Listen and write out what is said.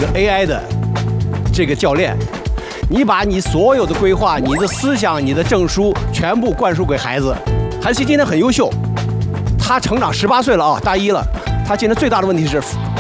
个 AI 的这个教练，你把你所有的规划、你的思想、你的证书全部灌输给孩子。孩子今天很优秀，他成长18岁了啊，大一了。他今天最大的问题是